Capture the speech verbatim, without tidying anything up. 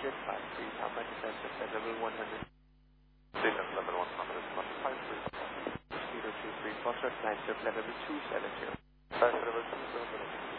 jet five three, how much is that at level one hundred? Descent level one hundred, five three. zero two three, Foxtrot nine, level two seven zero. Flight level two seven zero.